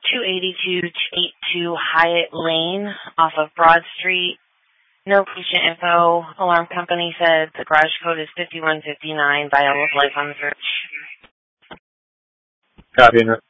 282 Hyatt Lane off of Broad Street. No patient info. Alarm company said the garage code is 5159. Vital of life on the search. Copy,